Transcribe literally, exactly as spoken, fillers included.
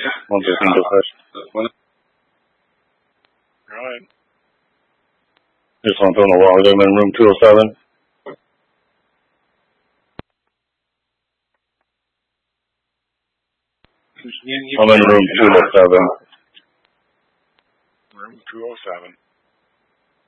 one fifteen to five. All right. Just want to throw in a while ago, I'm in room two oh seven. I'm in room two oh seven. Room two oh seven.